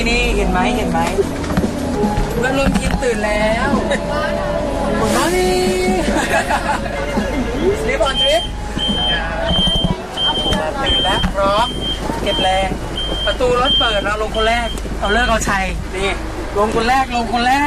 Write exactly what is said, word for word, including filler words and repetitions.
นี่เห็นไหมเห็นไหมเพื่อนร่วมทีมตื่นแล้วหมุนมานี่สลิปออนทริปตื่นแล้วพร้อมเก็บแรงประตูรถเปิดเราลงคนแรกเอาเลิกเอาชัยนี่ลงคนแรกลงคนแรก